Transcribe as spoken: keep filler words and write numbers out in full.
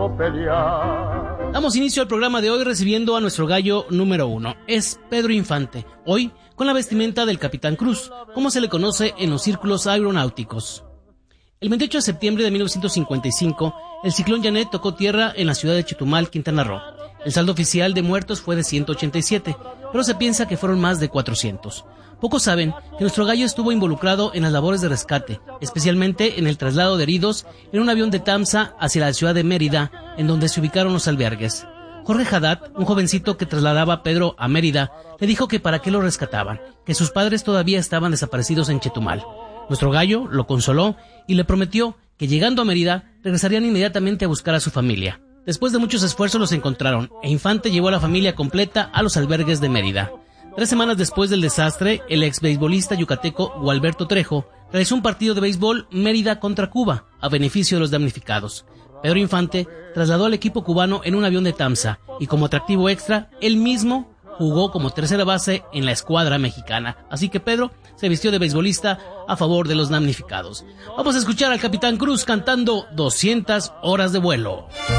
visto pelear. Damos inicio al programa de hoy recibiendo a nuestro gallo número uno. Es Pedro Infante, hoy con la vestimenta del Capitán Cruz, como se le conoce en los círculos aeronáuticos. El veintiocho de septiembre de mil novecientos cincuenta y cinco, el ciclón Janet tocó tierra en la ciudad de Chetumal, Quintana Roo. El saldo oficial de muertos fue de ciento ochenta y siete, pero se piensa que fueron más de cuatrocientos. Pocos saben que nuestro gallo estuvo involucrado en las labores de rescate, especialmente en el traslado de heridos en un avión de Tamsa hacia la ciudad de Mérida, en donde se ubicaron los albergues. Jorge Haddad, un jovencito que trasladaba a Pedro a Mérida, le dijo que para qué lo rescataban, que sus padres todavía estaban desaparecidos en Chetumal. Nuestro gallo lo consoló y le prometió que llegando a Mérida regresarían inmediatamente a buscar a su familia. Después de muchos esfuerzos los encontraron e Infante llevó a la familia completa a los albergues de Mérida. Tres semanas después del desastre, el ex beisbolista yucateco Gualberto Trejo realizó un partido de béisbol Mérida contra Cuba a beneficio de los damnificados. Pedro Infante trasladó al equipo cubano en un avión de Tamsa y como atractivo extra, él mismo jugó como tercera base en la escuadra mexicana. Así que Pedro se vistió de beisbolista a favor de los damnificados. Vamos a escuchar al Capitán Cruz cantando doscientas horas de vuelo.